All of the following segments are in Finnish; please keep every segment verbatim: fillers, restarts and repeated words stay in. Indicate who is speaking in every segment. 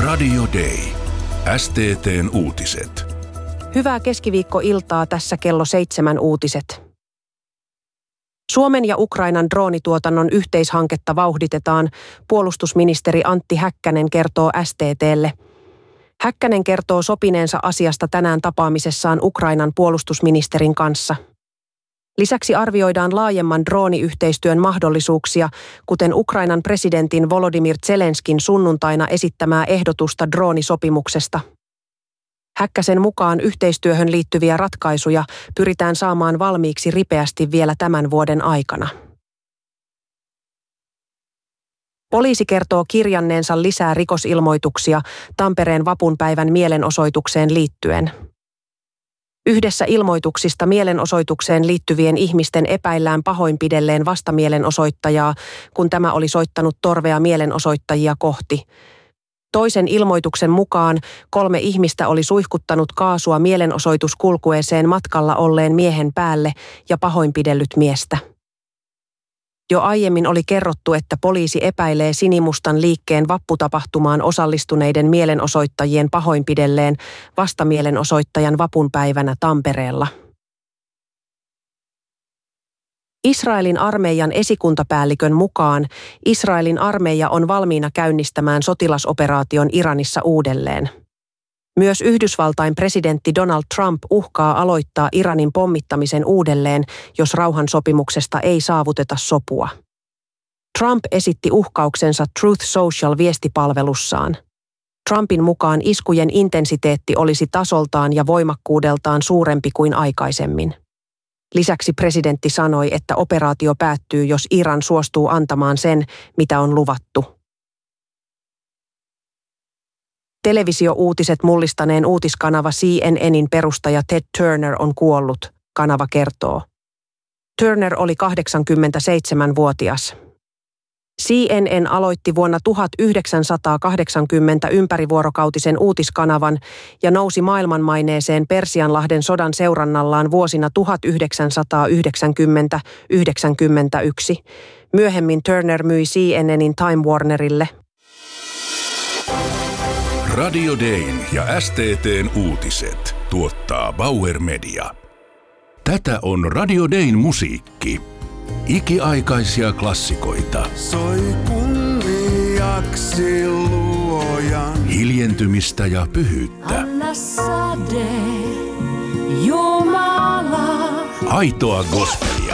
Speaker 1: Radio Day. S T T:n uutiset.
Speaker 2: Hyvää keskiviikkoiltaa, tässä kello seitsemän uutiset. Suomen ja Ukrainan droonituotannon yhteishanketta vauhditetaan, puolustusministeri Antti Häkkänen kertoo S T T:lle. Häkkänen kertoo sopineensa asiasta tänään tapaamisessaan Ukrainan puolustusministerin kanssa. Lisäksi arvioidaan laajemman drooniyhteistyön mahdollisuuksia, kuten Ukrainan presidentin Volodymyr Zelenskin sunnuntaina esittämää ehdotusta droonisopimuksesta. Häkkäsen mukaan yhteistyöhön liittyviä ratkaisuja pyritään saamaan valmiiksi ripeästi vielä tämän vuoden aikana. Poliisi kertoo kirjanneensa lisää rikosilmoituksia Tampereen vapunpäivän mielenosoitukseen liittyen. Yhdessä ilmoituksista mielenosoitukseen liittyvien ihmisten epäillään pahoinpidelleen vastamielenosoittajaa, kun tämä oli soittanut torvea mielenosoittajia kohti. Toisen ilmoituksen mukaan kolme ihmistä oli suihkuttanut kaasua mielenosoituskulkueeseen matkalla olleen miehen päälle ja pahoinpidellyt miestä. Jo aiemmin oli kerrottu, että poliisi epäilee sinimustan liikkeen vapputapahtumaan osallistuneiden mielenosoittajien pahoinpidelleen vastamielenosoittajan vapunpäivänä Tampereella. Israelin armeijan esikuntapäällikön mukaan Israelin armeija on valmiina käynnistämään sotilasoperaation Iranissa uudelleen. Myös Yhdysvaltain presidentti Donald Trump uhkaa aloittaa Iranin pommittamisen uudelleen, jos rauhansopimuksesta ei saavuteta sopua. Trump esitti uhkauksensa Truth Social-viestipalvelussaan. Trumpin mukaan iskujen intensiteetti olisi tasoltaan ja voimakkuudeltaan suurempi kuin aikaisemmin. Lisäksi presidentti sanoi, että operaatio päättyy, jos Iran suostuu antamaan sen, mitä on luvattu. Televisiouutiset mullistaneen uutiskanava C N N:in perustaja Ted Turner on kuollut, kanava kertoo. Turner oli kahdeksankymmentäseitsemänvuotias. C N N aloitti vuonna tuhatyhdeksänsataakahdeksankymmentä ympärivuorokautisen uutiskanavan ja nousi maailmanmaineeseen Persianlahden sodan seurannallaan vuosina tuhatyhdeksänsataayhdeksänkymmentä yhdeksänkymmentäyksi. Myöhemmin Turner myi C N N:in Time Warnerille.
Speaker 1: Radio Dayn ja S T T:n uutiset tuottaa Bauer Media. Tätä on Radio Dayn musiikki. Ikiaikaisia klassikoita.
Speaker 3: Soi kunniaksi luojan.
Speaker 1: Hiljentymistä ja pyhyyttä.
Speaker 4: Anna sade, Jumala.
Speaker 1: Aitoa gospelia.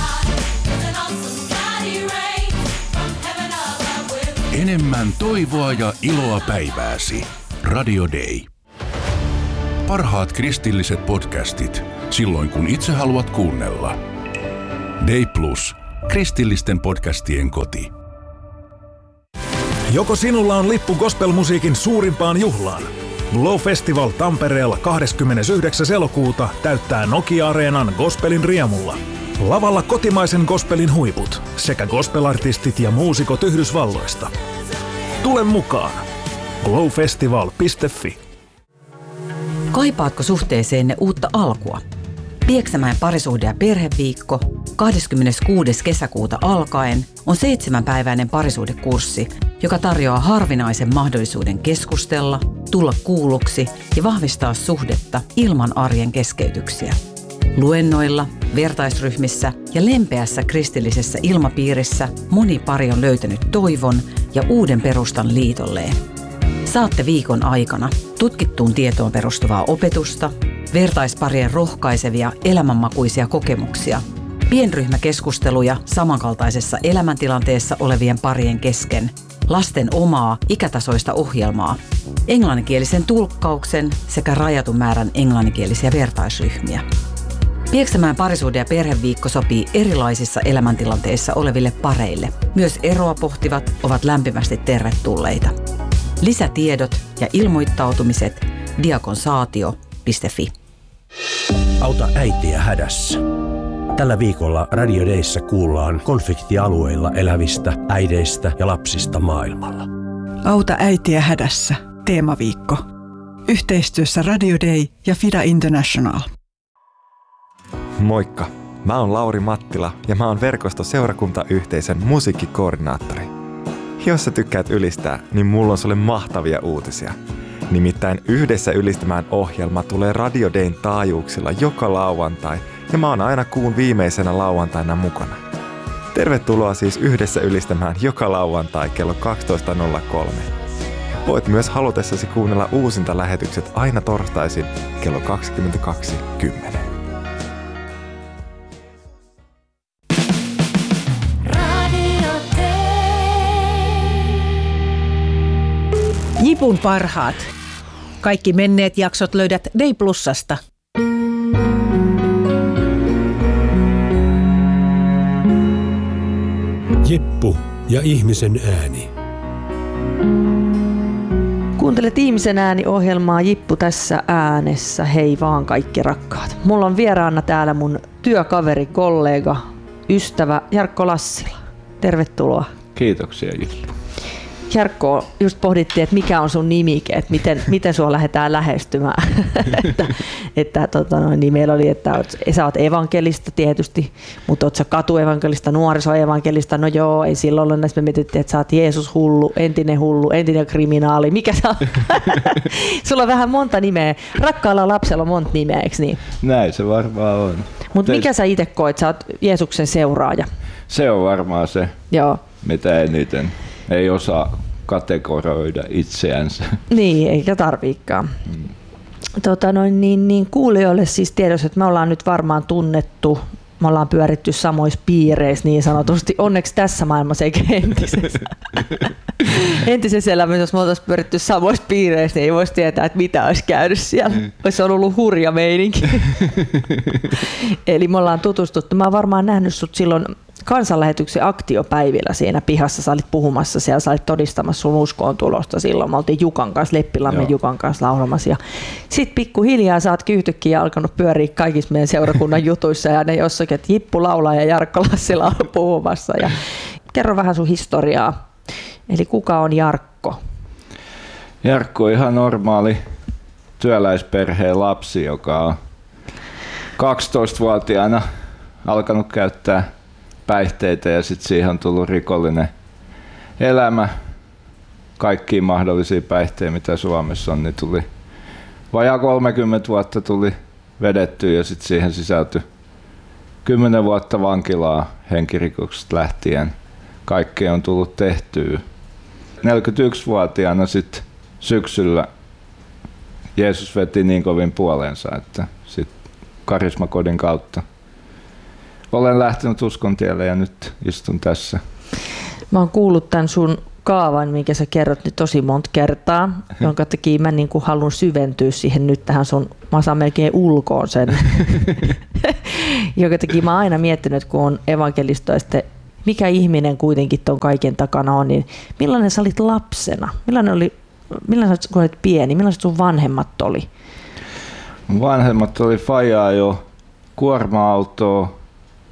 Speaker 1: Enemmän toivoa ja iloa päivääsi. Radio Day. Parhaat kristilliset podcastit silloin kun itse haluat kuunnella. Day Plus. Kristillisten podcastien koti.
Speaker 5: Joko sinulla on lippu gospelmusiikin suurimpaan juhlaan? Glow Festival Tampereella kahdeskymmenesyhdeksäs elokuuta täyttää Nokia-areenan gospelin riemulla. Lavalla kotimaisen gospelin huiput sekä gospelartistit ja muusikot Yhdysvalloista. Tule mukaan! glowfestival piste fi.
Speaker 6: Kaipaatko suhteeseenne uutta alkua? Pieksämäen parisuhde- ja perheviikko kahdeskymmeneskuudes kesäkuuta alkaen on seitsemänpäiväinen parisuhdekurssi, joka tarjoaa harvinaisen mahdollisuuden keskustella, tulla kuulluksi ja vahvistaa suhdetta ilman arjen keskeytyksiä. Luennoilla, vertaisryhmissä ja lempeässä kristillisessä ilmapiirissä moni pari on löytänyt toivon ja uuden perustan liitolleen. Saatte viikon aikana tutkittuun tietoon perustuvaa opetusta, vertaisparien rohkaisevia elämänmakuisia kokemuksia, pienryhmäkeskusteluja samankaltaisessa elämäntilanteessa olevien parien kesken, lasten omaa ikätasoista ohjelmaa, englanninkielisen tulkkauksen sekä rajatun määrän englanninkielisiä vertaisryhmiä. Pieksämäen parisuhde- ja perheviikko sopii erilaisissa elämäntilanteissa oleville pareille. Myös eroa pohtivat ovat lämpimästi tervetulleita. Lisätiedot ja ilmoittautumiset diakonsaatio piste fi.
Speaker 7: Auta äitiä hädässä. Tällä viikolla Radio Dayssä kuullaan konfliktialueilla elävistä äideistä ja lapsista maailmalla.
Speaker 8: Auta äitiä hädässä. Teemaviikko. Yhteistyössä Radio Day ja Fida International.
Speaker 9: Moikka! Mä oon Lauri Mattila ja mä oon verkostoseurakuntayhteisön musiikkikoordinaattori. Jos sä tykkäät ylistää, niin mulla on sulle mahtavia uutisia. Nimittäin Yhdessä ylistämään -ohjelma tulee Radio Dayn taajuuksilla joka lauantai, ja mä oon aina kuun viimeisenä lauantaina mukana. Tervetuloa siis Yhdessä ylistämään joka lauantai kello kaksitoista nolla kolme. Voit myös halutessasi kuunnella uusinta lähetykset aina torstaisin kello kaksikymmentäkaksi kymmenen.
Speaker 10: Jipun parhaat. Kaikki menneet jaksot löydät Day Plusasta.
Speaker 11: Jippu ja ihmisen ääni.
Speaker 12: Kuuntelet Ihmisen ääni-ohjelmaa, Jippu tässä äänessä. Hei vaan kaikki rakkaat. Mulla on vieraana täällä mun työkaveri, kollega, ystävä Jarkko Lassila. Tervetuloa.
Speaker 13: Kiitoksia, Jippu.
Speaker 12: Jarkko, just pohdittiin, että mikä on sun nimike, että miten, miten sua lähdetään lähestymään. että että tota noin, niin meillä oli, että oot, sä oot evankelista tietysti, mutta oot sä katuevankelista, nuorisoevankelista, no joo, ei silloin ole näistä, me mietittiin, että sä oot Jeesus hullu, entinen hullu, entinen kriminaali, mikä sä sulla on vähän monta nimeä, rakkaalla lapsella on monta nimeä, eikö niin?
Speaker 13: Näin se varmaan on.
Speaker 12: Mutta mikä sä itse koet, sä oot Jeesuksen seuraaja?
Speaker 13: Se on varmaan se,
Speaker 12: joo.
Speaker 13: Mitä eniten. Ei osaa kategoroida itseänsä.
Speaker 12: Niin, eikä tarviikaan. Mm. Tota noin, niin, niin kuulijoille siis tiedossa, että me ollaan nyt varmaan tunnettu, me ollaan pyöritty samoissa piireissä niin sanotusti. Onneksi tässä maailmassa eikä entisessä. Entisessä elämässä, jos me oltaisiin pyöritty samoissa piireissä, niin ei voisi tietää, että mitä olisi käynyt siellä. Olisi ollut hurja meininki. Eli me ollaan tutustuttu. Mä oon varmaan nähnyt sut silloin kansanlähetyksen aktiopäivillä siinä pihassa. Sä olit puhumassa siellä, sä olit todistamassa sun uskoon tulosta silloin. Me oltiin Jukan kanssa, Leppilammen Joo. Jukan kanssa laulamassa. Sitten pikkuhiljaa sä oot yhtäkkiä alkanut pyöriä kaikissa meidän seurakunnan jutuissa ja ne jossakin, että Jippu laulaa ja Jarkko Lassila on puhumassa. Ja kerro vähän sun historiaa. Eli kuka on Jarkko?
Speaker 13: Jarkko on ihan normaali työläisperheen lapsi, joka on kaksitoistavuotiaana alkanut käyttää päihteitä ja sitten siihen on tullut rikollinen elämä. Kaikkiin mahdollisia päihteitä, mitä Suomessa on, niin tuli vajaa kolmekymmentä vuotta tuli vedettyä ja sitten siihen sisältyi kymmenen vuotta vankilaa henkirikoksesta lähtien. Kaikkea on tullut tehtyä. neljäkymmentäyksivuotiaana sitten syksyllä Jeesus veti niin kovin puoleensa, että sitten karismakodin kautta olen lähtenyt uskon tielle ja nyt istun tässä.
Speaker 12: Mä oon kuullut tämän sun kaavan, minkä sä kerrot nyt tosi monta kertaa, jonka takia mä niin kuin haluan syventyä siihen nyt tähän sun, mä saan melkein ulkoon sen. Jonka takia mä oon aina miettinyt, kun on evankelistoista, mikä ihminen kuitenkin ton kaiken takana on, niin millainen sä olit lapsena? Millainen oli, millainen sä olit pieni? Millaiset sun vanhemmat oli?
Speaker 13: Vanhemmat oli faijaa jo kuorma-autoa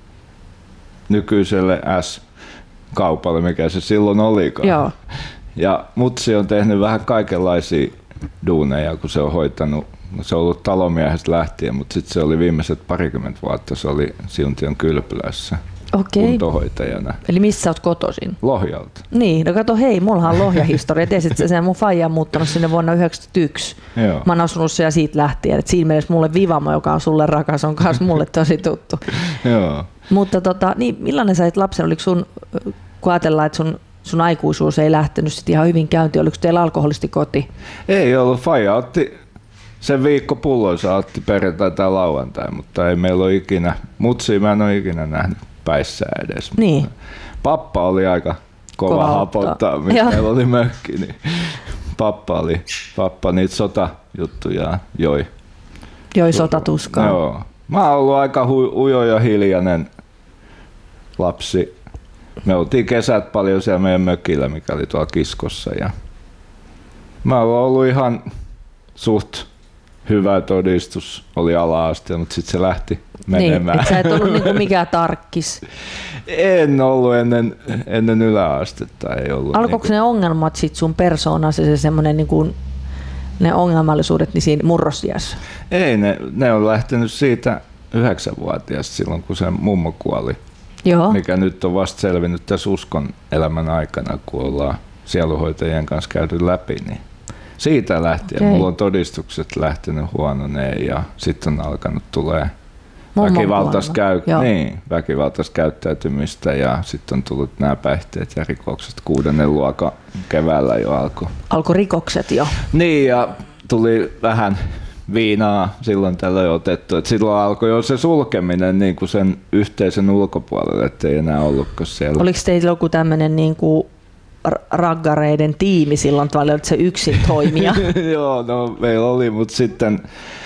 Speaker 13: nykyiselle S-kaupalle, mikä se silloin olikaan.
Speaker 12: Joo.
Speaker 13: Ja mutsi on tehnyt vähän kaikenlaisia duuneja, kun se on hoitanut. Se on ollut talomiehestä lähtien, mutta sitten se oli viimeiset parikymmentä vuotta, se oli Siuntion kylpylässä.
Speaker 12: Okei.
Speaker 13: Kuntohoitajana.
Speaker 12: Eli missä sä oot kotoisin?
Speaker 13: Lohjalta.
Speaker 12: Niin, no kato, hei, mullahan on Lohja-historia. Tiesit sä sen, mun faija on muuttanut sinne vuonna yhdeksänkymmentäyksi. Joo. Mä oon asunut siellä siitä lähtien. Et siinä mielessä mulle Vivamo, joka on sulle rakas, on myös mulle tosi tuttu.
Speaker 13: Joo.
Speaker 12: Mutta tota, niin, millainen sä et lapsen? Oliko sun, kun ajatellaan, että sun, sun aikuisuus ei lähtenyt sit ihan hyvin käyntiin, oliko teillä alkoholisti koti?
Speaker 13: Ei ollut. Faija otti sen viikko pulloissa, otti perjantai tai lauantai, mutta ei meillä ole ikinä, mutsia mä en ole ikinä nähnyt päissä edes.
Speaker 12: Niin.
Speaker 13: Pappa oli aika kova, kova hapottaa, missä meillä oli mökki. Niin pappa oli, pappa niitä sotajuttuja joi.
Speaker 12: Joi sotatuskaa.
Speaker 13: Joo. Mä oon ollut aika hu- ujo ja hiljainen lapsi. Me oltiin kesät paljon siellä meidän mökillä, mikä oli tuolla Kiskossa. Ja mä oon ollut ihan suht hyvä todistus, oli ala-aste, mutta sitten se lähti menemään.
Speaker 12: Niin, et sä et ollut niinku mikään tarkkis.
Speaker 13: En ollut ennen, ennen yläastetta. Ei ollut.
Speaker 12: Alkoiko
Speaker 13: niinku
Speaker 12: ne ongelmat sit sun persoonassa, se semmoinen niinku, ne ongelmallisuudet niin siinä murrosiässä?
Speaker 13: Ei, ne, ne on lähtenyt siitä yhdeksänvuotiaasta silloin, kun se mummo kuoli.
Speaker 12: Joo.
Speaker 13: Mikä nyt on vasta selvinnyt tässä uskon elämän aikana, kun ollaan sielunhoitajien kanssa käyty läpi, niin siitä lähtien okay. mulla on todistukset lähtenyt huononeen ja sitten on alkanut tulee väkivaltaista, käy- niin, väkivaltaista käyttäytymistä ja sitten on tullut nämä päihteet ja rikokset. Kuudennen luokan keväällä jo alkoi.
Speaker 12: Alkoi rikokset jo.
Speaker 13: Niin ja tuli vähän viinaa silloin tällöin otettu. Et silloin alkoi jo se sulkeminen niin kuin sen yhteisön ulkopuolelle, ettei enää ollutko siellä.
Speaker 12: Oliko teillä joku tämmöinen niin kuin raggareiden tiimi silloin, vai oliko se yksin toimija?
Speaker 13: Joo, no meillä oli, mutta sitten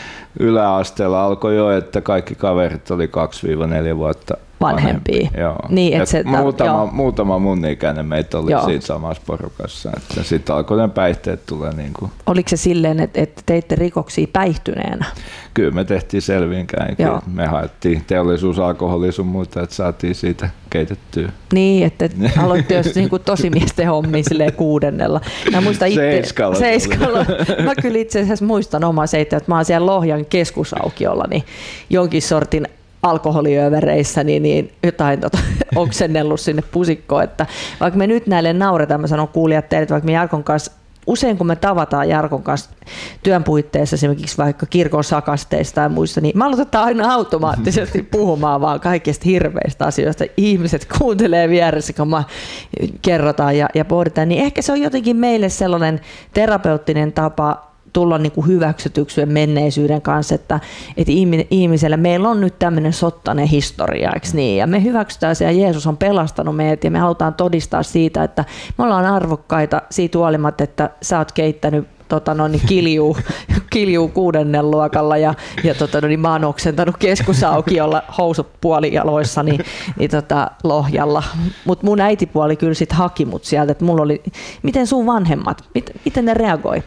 Speaker 13: yläasteella alkoi jo, että kaikki kaverit oli kaksi neljä vuotta
Speaker 12: vanhempia.
Speaker 13: Joo.
Speaker 12: Niin, et
Speaker 13: et
Speaker 12: se,
Speaker 13: muutama,
Speaker 12: joo.
Speaker 13: muutama mun ikäinen meitä oli
Speaker 12: Joo.
Speaker 13: siitä samassa porukassa. Sitten alkoi ne päihteet tulee. Niin kuin.
Speaker 12: Oliko se silleen, että, että teitte rikoksia päihtyneenä?
Speaker 13: Kyllä me tehtiin selviinkään. Me haettiin teollisuusalkoholia sun muuta, että saatiin siitä keitettyä.
Speaker 12: Niin, että aloitte jos niin kuin tosimiesten hommia silleen kuudennella. Mä muistan itse,
Speaker 13: seiskalla.
Speaker 12: seiskalla. Mä kyllä itse asiassa muistan omaa seittä, että mä oon siellä Lohjan keskusaukiolla niin jonkin sortin alkoholiövereissä niin, niin jotain tota, oksennellut sinne pusikkoon, että vaikka me nyt näille nauretaan, mä sanon kuulijat teille, että vaikka me Jarkon kanssa, usein kun me tavataan Jarkon kanssa työn puitteissa esimerkiksi vaikka kirkon sakasteista tai muista, niin me aloitetaan aina automaattisesti puhumaan vaan kaikista hirveistä asioista. Ihmiset kuuntelee vieressä, kun mä kerrotaan ja, ja pohditaan, niin ehkä se on jotenkin meille sellainen terapeuttinen tapa tulla niin kuin hyväksytyksi menneisyyden kanssa, että, että ihmisellä meillä on nyt tämmöinen sottainen historia, eikö niin? Ja me hyväksytään se ja Jeesus on pelastanut meidät ja me halutaan todistaa siitä, että me ollaan arvokkaita siitä huolimatta, että sä oot keittänyt tota no, niin kiljuu, kiljuu kuudennen luokalla ja, ja tota no, niin mä oon oksentanut keskusaukiolla housut puolijaloissa niin, niin tota, Lohjalla. Mutta mun äitipuoli kyllä sit haki mut sieltä, että mulla oli, miten sun vanhemmat, miten, miten ne reagoi?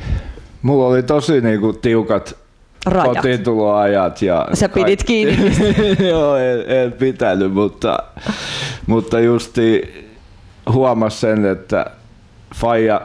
Speaker 13: Mulla oli tosi niinku tiukat rajat. Kotiintuloajat. Ja
Speaker 12: sä pidit
Speaker 13: kaikki.
Speaker 12: kiinni.
Speaker 13: Joo, en, en pitänyt, mutta, mutta justi huomasi sen, että faija,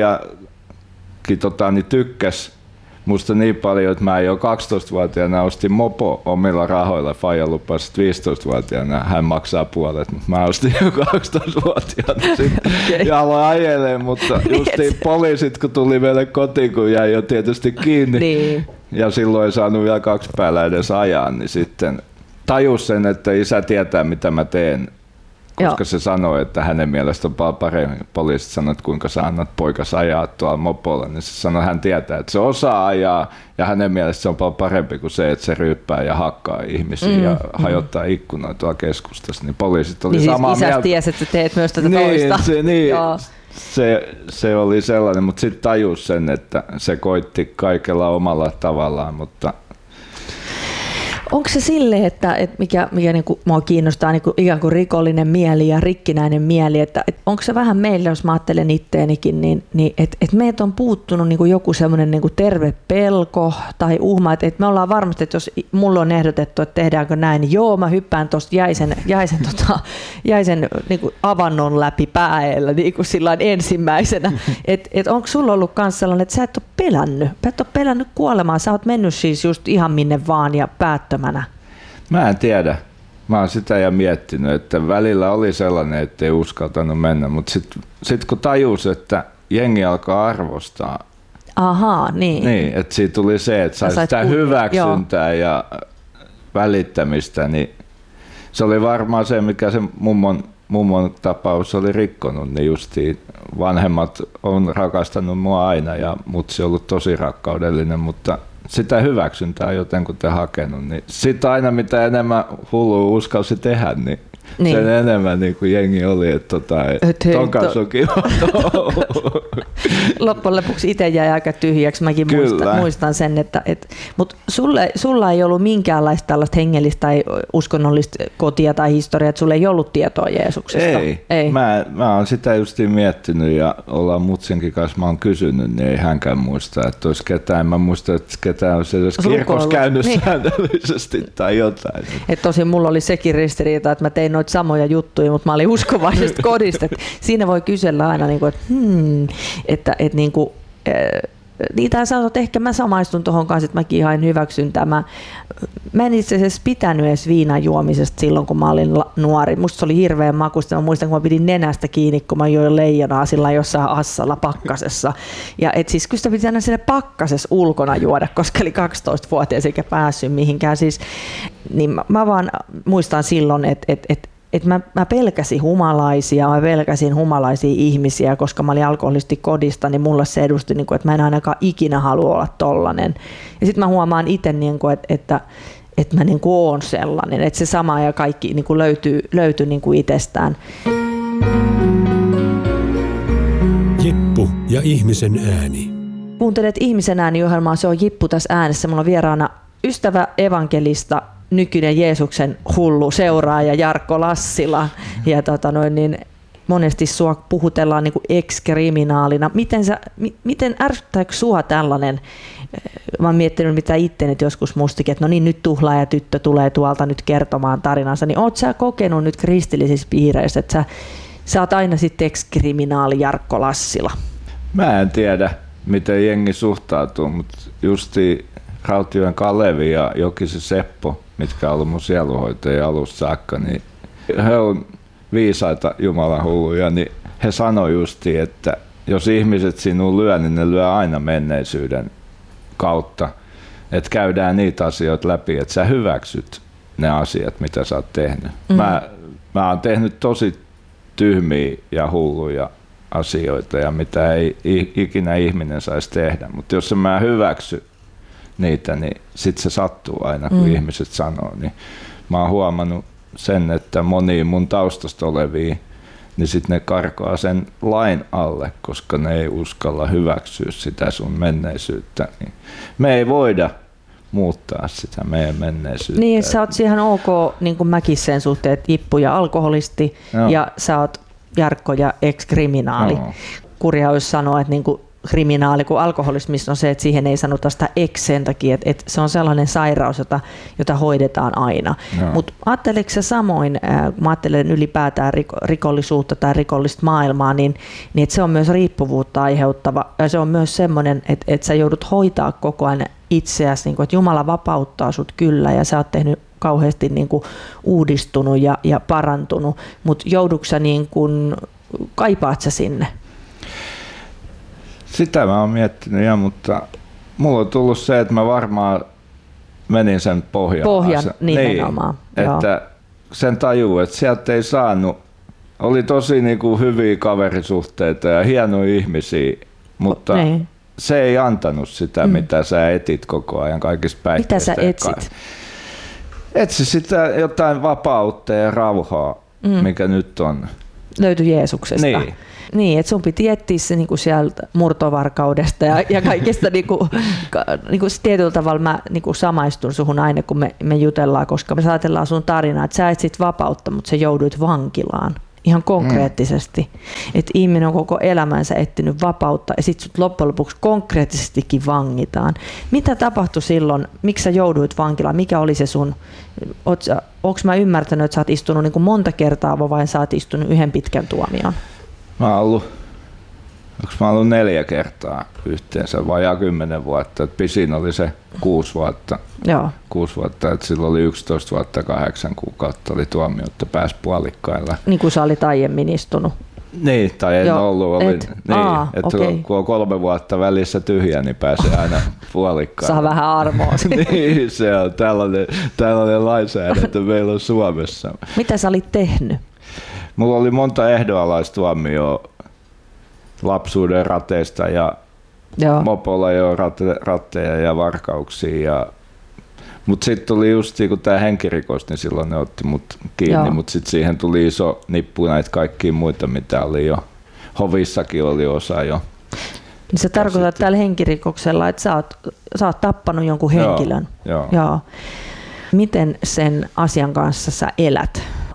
Speaker 13: faijakin tota, niin tykkäs musta niin paljon, että mä jo kaksitoistavuotiaana ostin mopo omilla rahoilla. Faija lupasi, että viisitoistavuotiaana hän maksaa puolet, mutta mä ostin jo kaksitoistavuotiaana okay. ja aloin ajelemaan, mutta justiin poliisit kun tuli meille kotiin, kun jäi jo tietysti kiinni niin. ja silloin ei saanut vielä kaksi päällä edes ajaa, niin sitten tajus sen, että isä tietää mitä mä teen. Koska Joo. se sanoi, että hänen mielestä on paljon paremmin. Poliisit sanoi, että kuinka sä annat poikas ajaa tuolla mopolla, niin se sanoi, että hän tietää, että se osaa ajaa ja hänen mielestä se on paljon parempi kuin se, että se ryyppää ja hakkaa ihmisiä mm, ja mm. hajottaa ikkunoita tuolla keskustassa. Niin poliisit oli niin samaa
Speaker 12: siis
Speaker 13: mieltä.
Speaker 12: Isä tiesi, että teet myös tätä
Speaker 13: niin,
Speaker 12: toista.
Speaker 13: Se, niin, se, se oli sellainen, mutta sitten tajus sen, että se koitti kaikella omalla tavallaan, mutta
Speaker 12: onko se silleen, että, että mikä, mikä niinku mua kiinnostaa niinku ikään kuin rikollinen mieli ja rikkinäinen mieli, että, että onko se vähän meille, jos mä ajattelen itteenikin, niin, niin että, että meitä on puuttunut niinku joku semmoinen niinku terve pelko tai uhma, että, että me ollaan varmasti, että jos mulle on ehdotettu, että tehdäänkö näin, niin joo, mä hyppään tuosta jäisen, jäisen, tota, jäisen niinku avannon läpi päällä niinku sillain ensimmäisenä, että et onko sulla ollut myös sellainen, että sä et ole pelännyt, sä et ole pelännyt kuolemaan, sä oot mennyt siis just ihan minne vaan ja päättämään.
Speaker 13: Mä en tiedä. Mä oon sitä ja miettinyt, että välillä oli sellainen, ettei uskaltanut mennä, mutta sitten sit kun tajus, että jengi alkaa arvostaa,
Speaker 12: Ahaa, niin.
Speaker 13: niin että siitä tuli se, että sai sitä puhua. hyväksyntää Joo. ja välittämistä, niin se oli varmaan se, mikä se mummon, mummon tapaus oli rikkonut, niin justiin vanhemmat on rakastanut mua aina ja mutsi on ollut tosi rakkaudellinen, mutta sitä hyväksyntää jotenkin hakenut, niin sitten aina mitä enemmän hullua uskalsi tehdä, niin, niin. sen enemmän niin kuin jengi oli, että tota, et ton kanssa on kiva.
Speaker 12: Loppujen lopuksi itse jäi aika tyhjäksi, mäkin muistan, muistan sen, että et, mutta sulle, sulla ei ollut minkäänlaista tällaista hengellistä tai uskonnollista kotia tai historiaa, että sulla ei ollut tietoa Jeesuksesta.
Speaker 13: Ei, ei. Mä, mä oon sitä justiin miettinyt ja ollaan mutsinkin kanssa, mä oon kysynyt, niin ei hänkään muista, että olisi ketään, mä muistan, että ketään olisi edes kirkossa käynyt niin. säännöllisesti tai jotain.
Speaker 12: Et tosin mulla oli sekin ristiriita, että mä tein noita samoja juttuja, mutta mä olin uskovaisesta kodista. Siinä voi kysellä aina, niin kuin, että, hmm, että, että niin kuin, niitä sanoo, että ehkä mä samaistun tuohon kanssa, että mäkin ihan hyväksyn tämä. Mä en itse asiassa pitänyt edes viinan juomisesta silloin, kun mä olin nuori. Musta se oli hirveän makuista. Mä muistan, kun mä pidin nenästä kiinni, kun mä join leijonaa sillä jossain assalla pakkasessa. Ja et siis kyllä sitä piti aina sinne pakkasessa ulkona juoda, koska oli kaksitoistavuotias eikä päässyt mihinkään. Siis, niin mä, mä vaan muistan silloin, että et, et, et mä, mä pelkäsin humalaisia, mä pelkäsin humalaisia ihmisiä, koska mä olin alkoholisti kodista, niin mulle se edusti, että mä en ainakaan ikinä halua olla tollanen. Ja sitten mä huomaan itse, että, että, että mä oon sellainen, että se sama ja kaikki löytyy, löytyy itsestään.
Speaker 11: Jippu ja ihmisen ääni.
Speaker 12: Kuuntelet Ihmisen ääni-ohjelmaa, se on Jippu tässä äänessä. Mulla on vieraana ystävä evankelista, nykyinen Jeesuksen hullu seuraaja Jarkko Lassila. Ja tota noin, niin monesti sua puhutellaan niin kuin ex-kriminaalina. Miten, sä, mi, miten ärsyttääkö sua tällainen? Mä oon miettinyt mitä itse nyt joskus mustikin, että no niin, nyt tuhlaaja tyttö tulee tuolta nyt kertomaan tarinansa. Niin oot sä kokenut nyt kristillisissä piireissä, että sä, sä oot aina sitten ex-kriminaali Jarkko Lassila?
Speaker 13: Mä en tiedä, miten jengi suhtautuu, mutta justi Rautioen Kalevi ja Jokisen Seppo, mitkä on ollut mun sielunhoitajia alusta saakka, niin he on viisaita Jumalan hulluja, niin he sanoi justi, että jos ihmiset sinun lyö, niin ne lyö aina menneisyyden kautta, että käydään niitä asioita läpi, että sä hyväksyt ne asiat, mitä sä oot tehnyt. Mm. Mä, mä oon tehnyt tosi tyhmiä ja hulluja asioita, ja mitä ei ikinä ihminen saisi tehdä, mutta jos mä hyväksy niitä, niin sit se sattuu aina, kun mm. ihmiset sanoo. Niin mä oon huomannut sen, että moniin mun taustasta olevia, niin sit ne karkaa sen lain alle, koska ne ei uskalla hyväksyä sitä sun menneisyyttä. Niin me ei voida muuttaa sitä meidän menneisyyttä.
Speaker 12: Niin, sä oot ihan ok, niin kuin mäkin sen suhteen, että Jippu ja alkoholisti, no. ja sä oot Jarkko ja ex-kriminaali. No. Kurja olisi sanoa, että niin kuin kriminaali kuin alkoholismissa on se, että siihen ei sanota sitä ex sen takia, että, että se on sellainen sairaus, jota, jota hoidetaan aina. No. Mutta ajatteleeko sä samoin, kun mä ajattelen ylipäätään rikollisuutta tai rikollista maailmaa, niin, niin että se on myös riippuvuutta aiheuttava. Ja se on myös semmoinen, että, että sä joudut hoitaa koko ajan itseäsi, niin kuin, että Jumala vapauttaa sut kyllä ja sä oot tehnyt kauheasti niin kuin uudistunut ja, ja parantunut, mutta joudutko sä niin kuin, kaipaat sä sinne?
Speaker 13: Sitä mä oon miettinyt, ja, mutta mulla on tullut se, että mä varmaan menin sen pohjan.
Speaker 12: Pohjan nimenomaan.
Speaker 13: Niin, että sen tajuu, että sieltä ei saanut, oli tosi niin kuin hyviä kaverisuhteita ja hienoja ihmisiä, mutta niin. se ei antanut sitä, mm. mitä sä etit koko ajan kaikista päihteistä.
Speaker 12: Mitä sä etsit?
Speaker 13: Etsi sitä jotain vapautta ja rauhaa, mm. mikä nyt on.
Speaker 12: Löytyi Jeesuksesta.
Speaker 13: Niin.
Speaker 12: Niin, että sun piti etsiä se niinku sieltä murtovarkaudesta ja, ja kaikesta niinku, ka, niinku tietyllä tavalla mä niinku samaistun suhun aina, kun me, me jutellaan, koska me saatellaan sun tarinaa, että sä etsit vapautta, mutta sä jouduit vankilaan. Ihan konkreettisesti. Mm. Että ihminen on koko elämänsä etsinyt vapautta ja sitten sut loppujen lopuksi konkreettisestikin vangitaan. Mitä tapahtui silloin? Miksi sä jouduit vankilaan? Mikä oli se sun... Onko mä ymmärtänyt, että sä oot istunut niin kuin monta kertaa vai sä oot istunut yhden pitkän tuomion?
Speaker 13: Mä oon ollut, onko mä ollut neljä kertaa yhteensä, vajaa kymmenen vuotta. Et pisin oli se kuusi vuotta.
Speaker 12: Joo.
Speaker 13: Kuusi vuotta, että silloin oli yksitoista vuotta, kahdeksan kuukautta oli tuomio, että pääsi puolikkailla.
Speaker 12: Niin kuin sä olit aiemmin istunut.
Speaker 13: Niin, tai en Joo, ollut. Olin,
Speaker 12: et,
Speaker 13: niin,
Speaker 12: aa,
Speaker 13: että
Speaker 12: okay.
Speaker 13: kun on kolme vuotta välissä tyhjä, niin pääsee aina puolikkailla.
Speaker 12: Saa vähän armoa.
Speaker 13: Niin, se on tällainen, tällainen lainsäädäntö meillä on Suomessa.
Speaker 12: Mitä sä olit tehnyt?
Speaker 13: Mulla oli monta ehdonalaistuomioa lapsuuden rateista ja Joo. mopolla jo rate, ratteja ja varkauksia. Ja, mutta sitten tuli just kun tämä henkirikos, niin silloin ne otti mut kiinni, mutta sitten siihen tuli iso nippu näitä kaikkia muita, mitä oli jo. Hovissakin oli osa jo.
Speaker 12: Niin se tarkoittaa tällä henkirikoksella, että sä oot, sä oot tappanut jonkun henkilön.
Speaker 13: Joo, joo.
Speaker 12: Joo. Miten sen asian kanssa sä elät?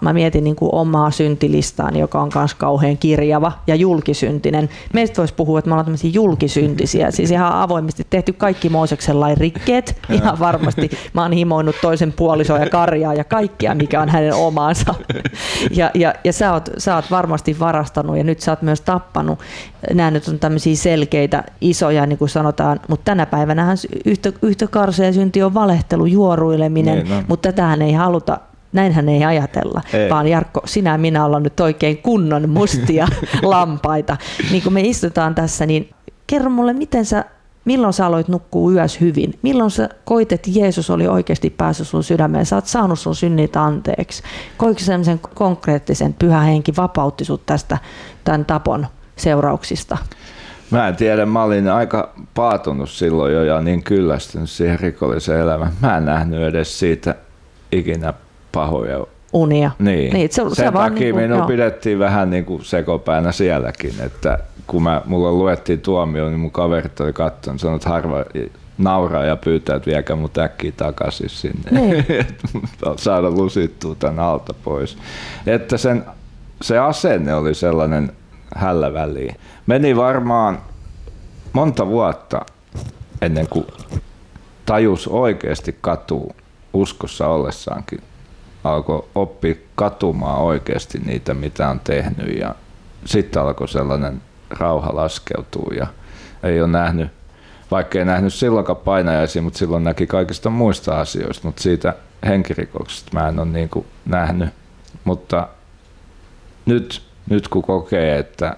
Speaker 12: mä mietin niin kuin omaa syntilistaani, joka on myös kauhean kirjava ja julkisyntinen. Meistä voisi puhua, että me ollaan tämmöisiä julkisyntisiä, siis ihan avoimesti tehty kaikki Mooseksen lain rikkeet, ihan varmasti. Mä oon himoinut toisen puolisoa ja karjaa ja kaikkia, mikä on hänen omaansa. Ja, ja, ja sä, oot, sä oot varmasti varastanut ja nyt sä oot myös tappanut. Nämä nyt on tämmöisiä selkeitä, isoja, niin kuin sanotaan, mutta tänä päivänähän yhtä, yhtä karsea synti on valehtelu, juoruileminen, niin, no. Mutta tätähän ei haluta, näinhän ei ajatella, ei. Vaan Jarkko, sinä ja minä ollaan nyt oikein kunnon mustia lampaita. Niin kun me istutaan tässä, niin kerro mulle, miten sä, milloin sä aloit nukkua yössä hyvin? Milloin sä koit, että Jeesus oli oikeasti päässyt sun sydämeen? Sä oot saanut sun synnit anteeksi. Koitko sellaisen konkreettisen pyhä henki vapautti sut tästä tämän tapon seurauksista?
Speaker 13: Mä en tiedä, mä olin aika paatunut silloin jo ja niin kyllästynyt siihen rikolliseen elämään. Mä en nähnyt edes siitä ikinä pahoja
Speaker 12: unia.
Speaker 13: Niin.
Speaker 12: Niin, se,
Speaker 13: sen
Speaker 12: se
Speaker 13: takia
Speaker 12: niin kuin,
Speaker 13: minun
Speaker 12: joo.
Speaker 13: pidettiin vähän niin kuin sekopäänä sielläkin, että kun mä, mulla luettiin tuomio, niin mun kaverit oli katsonut, sanoi, että harva nauraa ja pyytää, että viekää mut äkkiä takaisin sinne, niin. Saada lusittua tämän alta pois. Että sen, se asenne oli sellainen hällä väliin. Meni varmaan monta vuotta ennen kuin tajus oikeasti katua uskossa ollessaankin. Alkoi oppia katumaan oikeasti niitä, mitä on tehnyt ja sitten alkoi sellainen rauha laskeutua ja ei ole nähnyt, vaikka ei nähnyt silloinkaan painajaisia, mutta silloin näki kaikista muista asioista, mutta siitä henkirikoksesta mä en ole niin kuin nähnyt. Mutta nyt, nyt kun kokee, että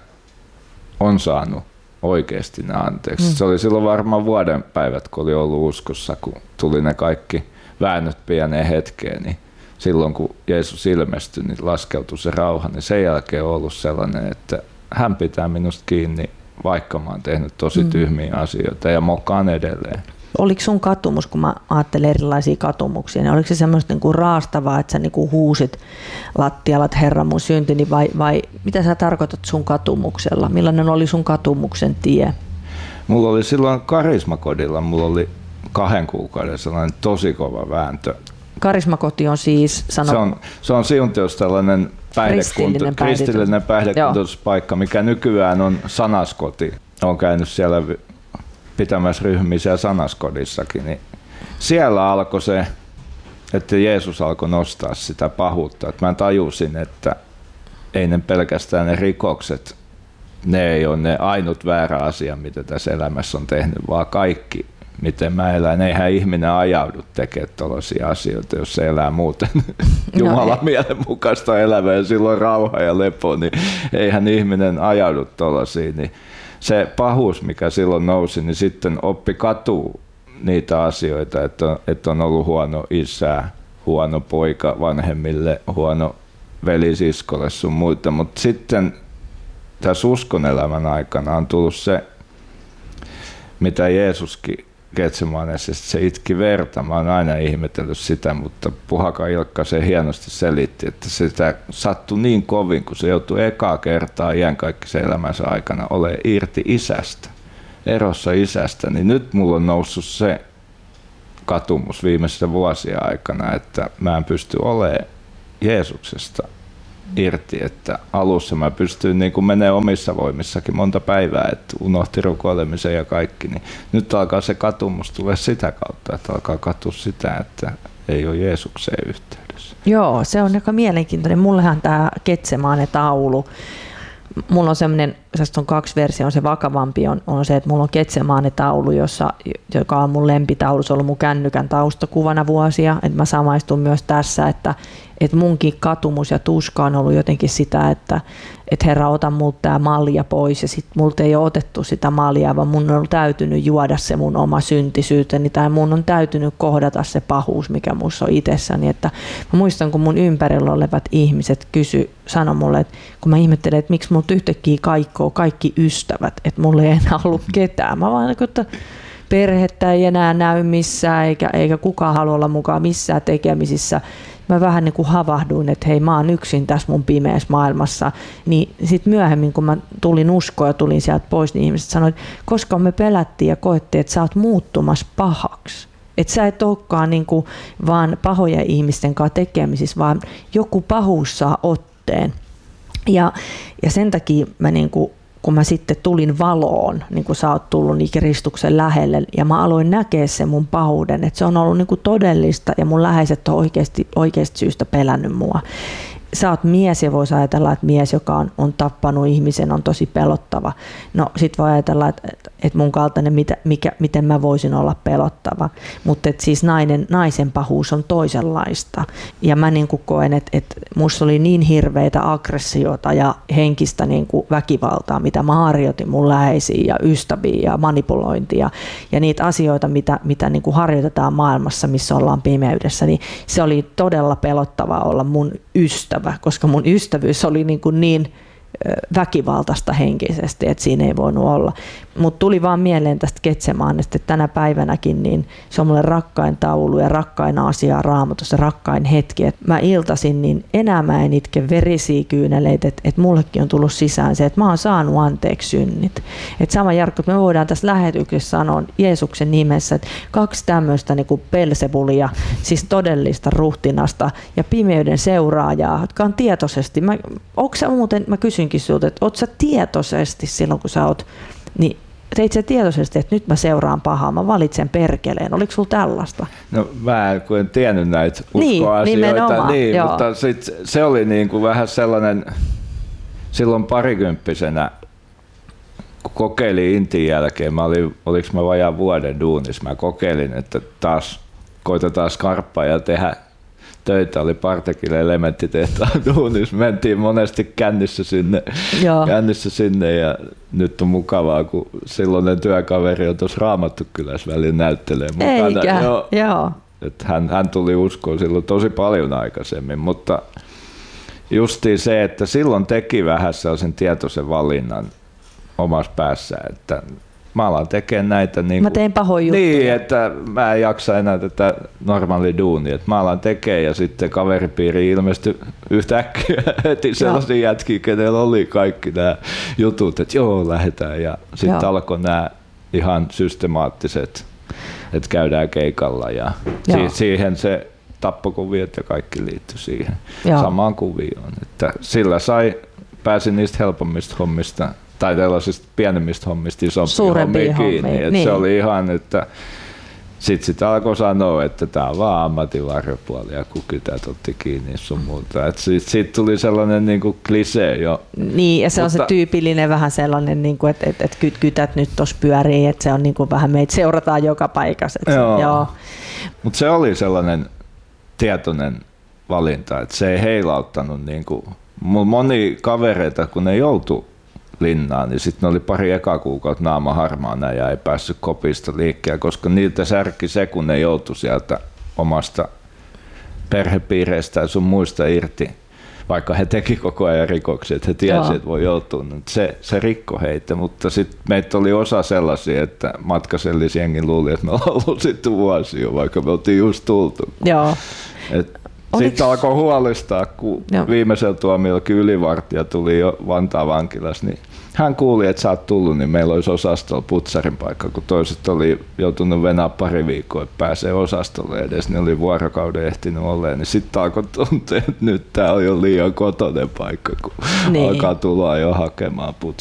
Speaker 13: on saanut oikeasti ne anteeksi. Mm. Se oli silloin varmaan vuoden päivät, kun oli ollut uskossa, kun tuli ne kaikki väännöt pieneen hetkeen, niin silloin kun Jeesus ilmestyi, niin laskeutui se rauha, niin sen jälkeen on ollut sellainen, että hän pitää minusta kiinni, vaikka mä oon tehnyt tosi tyhmiä mm. asioita ja mokaan edelleen.
Speaker 12: Oliko sun katumus, kun mä ajattelen erilaisia katumuksia, niin oliko se semmoista niinku raastavaa, että sä niinku huusit lattialla, että Herra mun syntini, vai, vai mitä sä tarkoitat sun katumuksella? Millainen oli sun katumuksen tie?
Speaker 13: Mulla oli silloin karismakodilla, mulla oli kahden kuukauden sellainen tosi kova vääntö.
Speaker 12: Karismakoti on siis... Sano...
Speaker 13: Se on, se on Siuntiossa tällainen päihdekunto, kristillinen päihdekuntoispaikka, mikä nykyään on Sanaskoti. Olen käynyt siellä pitämässä ryhmiä siellä Sanaskodissakin. Niin siellä alkoi se, että Jeesus alkoi nostaa sitä pahuutta. Että mä tajusin, että ei ne pelkästään ne rikokset, ne ei ole ne ainut väärä asia, mitä tässä elämässä on tehnyt, vaan kaikki, miten mä elän. Eihän ihminen ajaudu tekemään tällaisia asioita, jos se elää muuten Jumalan mielenmukaista elämää ja silloin rauha ja lepo, niin eihän ihminen ajaudu tällaisiin. Niin se pahuus, mikä silloin nousi, niin sitten oppi katua niitä asioita, että on, että on ollut huono isä, huono poika vanhemmille, huono velisiskolle sun muita, mutta sitten tässä uskonelämän aikana on tullut se, mitä Jeesuskin Getsemanessa, se itki verta. Mä oon aina ihmetellyt sitä, mutta Puhaka Ilkka se hienosti selitti, että sitä sattui niin kovin, kun se joutui ekaa kertaa iänkaikkisen elämänsä aikana olemaan irti isästä, erossa isästä, niin nyt mulla on noussut se katumus viimeisten vuosien aikana, että mä en pysty olemaan Jeesuksesta irti, että alussa mä pystyin niin kuin menee omissa voimissakin monta päivää, että unohti rukoilemisen ja kaikki, niin nyt alkaa se katumus tulee sitä kautta, että alkaa katua sitä, että ei ole Jeesukseen yhteydessä.
Speaker 12: Joo, se on aika mielenkiintoinen. Mullehan tämä Getsemane taulu, mulla on semmoinen, tästä on kaksi versiota, on se vakavampi, on, on se, että mulla on Getsemane taulu, jossa, joka on mun lempitaulu, se on ollut mun kännykän taustakuvana vuosia, että mä samaistun myös tässä, että että munkin katumus ja tuska on ollut jotenkin sitä, että et Herra, ota multa tämä malja pois, ja sitten multa ei ole otettu sitä maljaa, vaan mun on täytynyt juoda se mun oma syntisyyteni, tai mun on täytynyt kohdata se pahuus, mikä musta on itsessäni. Että mä muistan, kun mun ympärillä olevat ihmiset kysy, sano mulle, että kun mä ihmettelen, että miksi multa yhtäkkiä kaikkoo kaikki ystävät, että mulla ei enää ollut ketään. Mä vaan, että perhettä ei enää näy missään, eikä, eikä kukaan halua olla mukaan missään tekemisissä. Mä vähän niin kuin havahduin, että hei, mä oon yksin tässä mun pimeässä maailmassa. Niin sitten myöhemmin, kun mä tulin uskoon ja tulin sieltä pois, niin ihmiset sanoivat, että koska me pelättiin ja koettiin, että sä oot muuttumassa pahaksi. Että sä et olekaan niinku vaan pahoja ihmisten kanssa tekemisissä, vaan joku pahuus saa otteen. Ja, ja sen takia mä niinku, kun mä sitten tulin valoon, niin kuin sä oot tullut niin Kristuksen lähelle, ja mä aloin näkeä sen mun pahuuden, että se on ollut niinku todellista ja mun läheiset on oikeasti, oikeasti syystä pelännyt mua. Sä oot mies ja voisi ajatella, että mies, joka on, on tappanut ihmisen, on tosi pelottava. No sit voi ajatella, että, että mun kaltainen, mitä, mikä, miten mä voisin olla pelottava. Mutta siis nainen, naisen pahuus on toisenlaista. Ja mä niin kuin koen, että, että musta oli niin hirveitä aggressiota ja henkistä niin kuin väkivaltaa, mitä mä harjoitin mun läheisiin ja ystäviin ja manipulointia. Ja niitä asioita, mitä, mitä niin kuin harjoitetaan maailmassa, missä ollaan pimeydessä, niin se oli todella pelottavaa olla mun ystävä, koska mun ystävyys oli niin, kuin niin väkivaltaista henkisesti, että siinä ei voinut olla. Mutta tuli vaan mieleen tästä Getsemanesta, että tänä päivänäkin niin se on mulle rakkain taulu ja rakkain asia Raamatussa, rakkain hetki. Et mä iltasin, niin enää mä en itke verisiä kyyneleitä, että et mullekin on tullut sisään se, että mä oon saanut anteeksi synnit. Et sama Jarkko, että me voidaan tässä lähetyksessä sanoa Jeesuksen nimessä, että kaksi tämmöistä niin kuin Belzebulia, siis todellista ruhtinasta ja pimeyden seuraajaa, jotka on tietoisesti, mä, onko sä muuten, mä kysynkin sulta, että oot sä tietoisesti silloin, kun sä oot, niin teit sä tietoisesti, että nyt mä seuraan pahaa, mä valitsen perkeleen. Oliko sulla tällaista?
Speaker 13: No mä kun en tiennyt näitä
Speaker 12: uskoasioita,
Speaker 13: niin, niin mutta sit se oli niin kuin vähän sellainen, silloin parikymppisenä, kun kokeilin Intin jälkeen, mä olin, oliko mä vajaan vuoden duunissa, mä kokeilin, että taas koitetaan skarppaa ja tehdä töitä, oli Partekille elementtitehtaan duunissa, mentiin monesti kännissä sinne, kännissä sinne ja nyt on mukavaa, kun silloinen työkaveri on tuossa Raamattukylässä välillä näyttelee mukana.
Speaker 12: Eikä, joo. joo.
Speaker 13: Että hän, hän tuli uskoon silloin tosi paljon aikaisemmin, mutta justiin se, että silloin teki vähän sellaisen tietoisen valinnan omassa päässään, että mä alan tekemään näitä niin
Speaker 12: mä teen pahoja juttuja.
Speaker 13: Niin, että mä en jaksa enää tätä normaali duunia. Että mä alan tekemään ja sitten kaveripiiri ilmestyi yhtäkkiä heti sellaisia jätkiä, kenellä oli kaikki nämä jutut, että joo, lähdetään. Ja sitten alkoi nämä ihan systemaattiset, että käydään keikalla ja si- siihen se tappokuviot ja kaikki liittyi siihen joo. samaan kuvioon. Että sillä sai, pääsi niistä helpommista hommista tai tällaisista pienemmistä hommista isompia hommia kiinni. Niin. Se oli ihan, että sitten sitä alkoi sanoa, että tämä on vaan ammatinvarjopuoli ja kun kytät otti kiinni sun muuta. Siitä sit tuli sellainen niin kuin klisee jo.
Speaker 12: Niin ja se mutta, on se tyypillinen vähän sellainen, niin kuin, että, että, että kytät nyt tuossa pyörii, että se on niin kuin vähän meitä seurataan joka paikassa.
Speaker 13: Joo. Joo. Mutta se oli sellainen tietoinen valinta, että se ei heilauttanut. Niin kuin, moni kavereita, kun ne joutui linnaan, niin sitten oli pari eka kuukautta naama harmaana ja ei päässyt kopista liikkeelle, koska niiltä särki se, kun ne joutui sieltä omasta perhepiireistä ja sun muista irti, vaikka he teki koko ajan rikoksia, että he tiesivät, että voi joutua. Se, se rikko heitä, mutta sitten meitä oli osa sellaisia, että matkasellisjengi luuli, että me ollaan ollut sitten vuosia, vaikka me oltiin just tultu.
Speaker 12: Joo.
Speaker 13: Sitten alkoi huolestaa, kun Joo. viimeisellä tuomiollakin ylivartija tuli jo Vantaan vankilassa, niin hän kuuli, että sä oot tullut, niin meillä olisi osastolla putsarin paikka, kun toiset oli joutunut venää pari viikkoa, että pääsee osastolle edes, ne oli vuorokauden ehtinyt olleen, niin sitten alkoi tuntea, että nyt tää on jo liian kotoinen paikka, kun niin. alkaa tulla jo hakemaan putsaria.